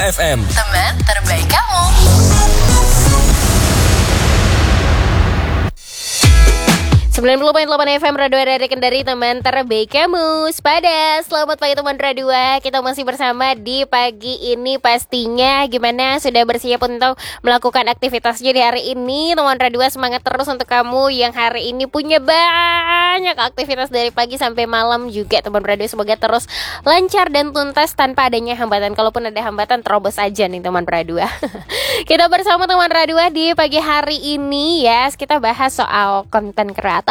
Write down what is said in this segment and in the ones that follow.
FM, teman terbaik kamu. Sembilan 90.8 FM Radio dari Kendari, teman terbaik kamu. Sepada selamat pagi teman Radio. Kita masih bersama di pagi ini. Pastinya gimana, sudah bersiap untuk melakukan aktivitasnya di hari ini? Teman Radio, semangat terus untuk kamu yang hari ini punya banyak aktivitas dari pagi sampai malam juga. Teman Radio, semoga terus lancar dan tuntas tanpa adanya hambatan. Kalaupun ada hambatan, terobos aja nih teman Radio. Kita bersama teman Radio di pagi hari ini ya. Kita bahas soal konten kreator.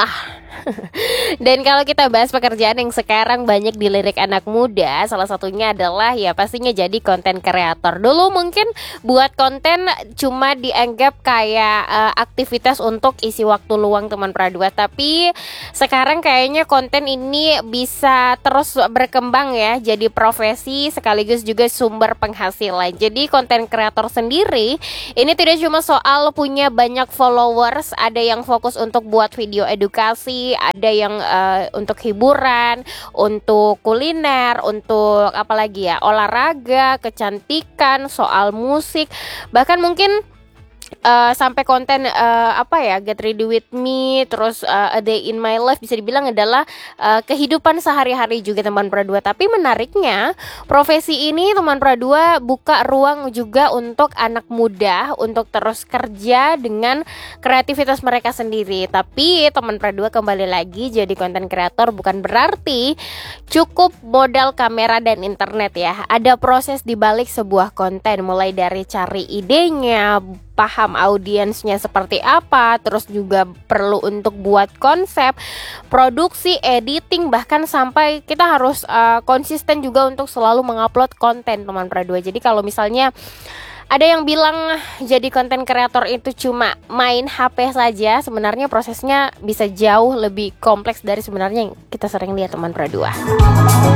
Dan kalau kita bahas pekerjaan yang sekarang banyak dilirik anak muda, salah satunya adalah ya pastinya jadi konten kreator. Dulu mungkin buat konten cuma dianggap kayak aktivitas untuk isi waktu luang teman Pradua, tapi sekarang kayaknya konten ini bisa terus berkembang ya, jadi profesi sekaligus juga sumber penghasilan. Jadi konten kreator sendiri ini tidak cuma soal punya banyak followers, ada yang fokus untuk buat video edukasi, ada yang untuk hiburan, untuk kuliner, untuk apalagi ya, olahraga, kecantikan, soal musik, bahkan mungkin sampai konten Get Ready With Me, terus A Day In My Life bisa dibilang adalah kehidupan sehari-hari juga teman Pradua. Tapi menariknya profesi ini teman Pradua buka ruang juga untuk anak muda untuk terus kerja dengan kreativitas mereka sendiri. Tapi teman Pradua, kembali lagi, jadi konten kreator bukan berarti cukup modal kamera dan internet ya. Ada proses di balik sebuah konten, mulai dari cari idenya, paham audiensnya seperti apa, terus juga perlu untuk buat konsep, produksi, editing, bahkan sampai kita harus konsisten juga untuk selalu mengupload konten teman Pradua. Jadi kalau misalnya ada yang bilang jadi konten kreator itu cuma main HP saja, sebenarnya prosesnya bisa jauh lebih kompleks dari sebenarnya yang kita sering lihat teman Pradua.